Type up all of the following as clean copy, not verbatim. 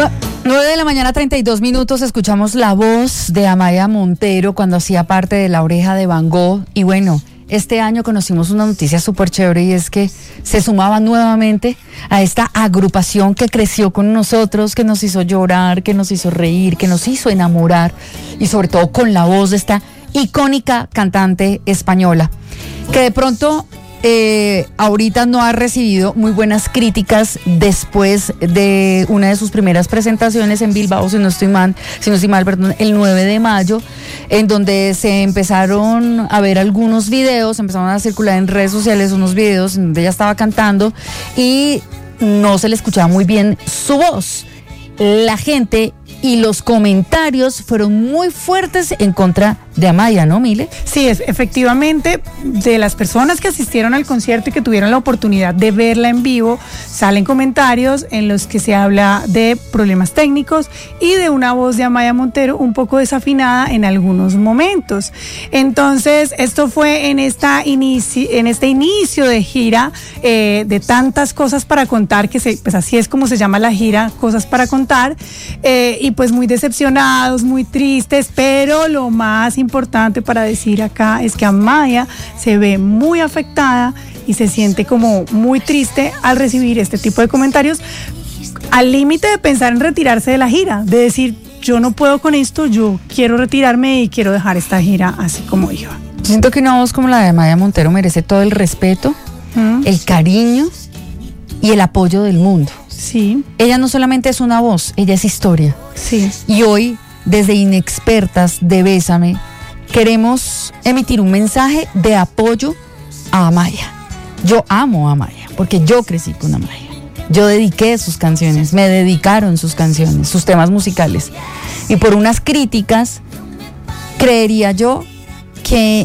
9:32 a.m, escuchamos la voz de Amaya Montero cuando hacía parte de La Oreja de Van Gogh. Y bueno, este año conocimos una noticia súper chévere y es que se sumaba nuevamente a esta agrupación que creció con nosotros, que nos hizo llorar, que nos hizo reír, que nos hizo enamorar y sobre todo con la voz de esta icónica cantante española, que de pronto ahorita no ha recibido muy buenas críticas después de una de sus primeras presentaciones en Bilbao, si no estoy mal, el 9 de mayo, en donde se empezaron a ver algunos videos, empezaron a circular en redes sociales unos videos en donde ella estaba cantando y no se le escuchaba muy bien su voz. La gente y los comentarios fueron muy fuertes en contra de Amaya, ¿no, Mile? Sí, efectivamente, de las personas que asistieron al concierto y que tuvieron la oportunidad de verla en vivo, salen comentarios en los que se habla de problemas técnicos y de una voz de Amaya Montero un poco desafinada en algunos momentos. Entonces, esto fue en este inicio de gira de tantas cosas para contar, pues así es como se llama la gira, Cosas para Contar, y pues muy decepcionados, muy tristes, pero lo más importante para decir acá es que Amaya se ve muy afectada y se siente como muy triste al recibir este tipo de comentarios, al límite de pensar en retirarse de la gira, de decir, yo no puedo con esto, yo quiero retirarme y quiero dejar esta gira así como iba. Siento que una voz como la de Amaya Montero merece todo el respeto, el cariño y el apoyo del mundo. Sí. Ella no solamente es una voz, ella es historia. Sí. Y hoy, desde Inexpertas de Bésame, queremos emitir un mensaje de apoyo a Amaya. Yo amo a Amaya, porque yo crecí con Amaya. Yo dediqué sus canciones, me dedicaron sus canciones, sus temas musicales. Y por unas críticas, creería yo que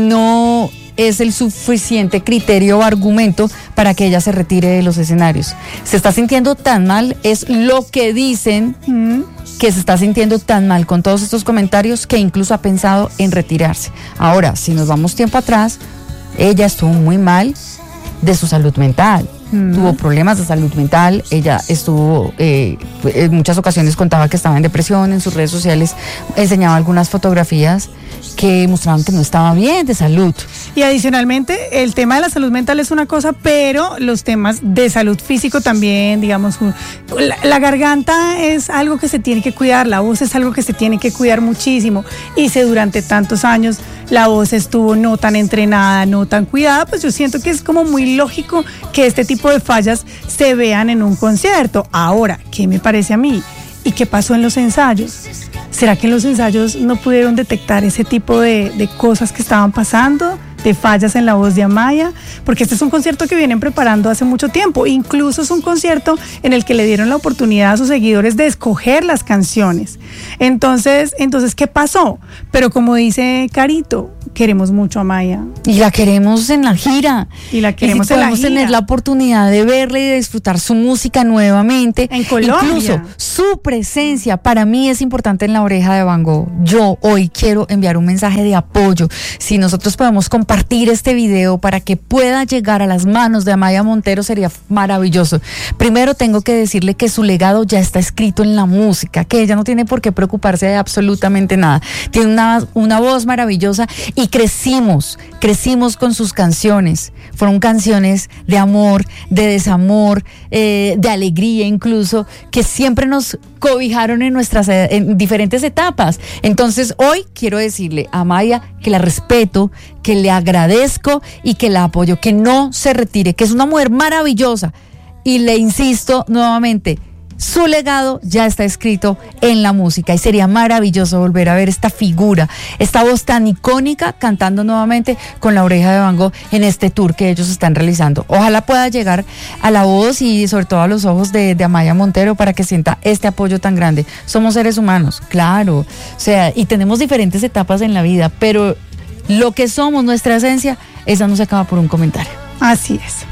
no es el suficiente criterio o argumento para que ella se retire de los escenarios. Se está sintiendo tan mal, es lo que dicen, que se está sintiendo tan mal con todos estos comentarios que incluso ha pensado en retirarse. Ahora, si nos vamos tiempo atrás, ella estuvo muy mal de su salud mental. Tuvo problemas de salud mental, ella estuvo, en muchas ocasiones contaba que estaba en depresión, en sus redes sociales enseñaba algunas fotografías que mostraban que no estaba bien de salud. Y adicionalmente, el tema de la salud mental es una cosa, pero los temas de salud físico también, digamos, la garganta es algo que se tiene que cuidar, la voz es algo que se tiene que cuidar muchísimo, y si durante tantos años la voz estuvo no tan entrenada, no tan cuidada, pues yo siento que es como muy lógico que este tipo de fallas se vean en un concierto. Ahora, ¿qué me parece a mí? ¿Y qué pasó en los ensayos? ¿Será que en los ensayos no pudieron detectar ese tipo de cosas que estaban pasando? De fallas en la voz de Amaya, porque este es un concierto que vienen preparando hace mucho tiempo, incluso es un concierto en el que le dieron la oportunidad a sus seguidores de escoger las canciones. Entonces, ¿qué pasó? Pero como dice Carito, queremos mucho a Amaya. Y la queremos en la gira. Y la queremos si en la podemos gira. Tener la oportunidad de verla y de disfrutar su música nuevamente. En Colombia. Incluso su presencia para mí es importante en La Oreja de Van Gogh. Yo hoy quiero enviar un mensaje de apoyo. Si nosotros podemos compartir este video para que pueda llegar a las manos de Amaya Montero, sería maravilloso. Primero tengo que decirle que su legado ya está escrito en la música, que ella no tiene por qué preocuparse de absolutamente nada. Tiene una voz maravillosa y crecimos con sus canciones. Fueron canciones de amor, de desamor, de alegría incluso, que siempre nos cobijaron en diferentes etapas. Entonces hoy quiero decirle a Amaya que la respeto, que le agradezco y que la apoyo, que no se retire, que es una mujer maravillosa. Y le insisto nuevamente, su legado ya está escrito en la música y sería maravilloso volver a ver esta figura, esta voz tan icónica cantando nuevamente con La Oreja de Van Gogh en este tour que ellos están realizando. Ojalá pueda llegar a la voz y sobre todo a los ojos de Amaya Montero para que sienta este apoyo tan grande. Somos seres humanos, claro, o sea, y tenemos diferentes etapas en la vida, pero lo que somos, nuestra esencia, esa no se acaba por un comentario. Así es.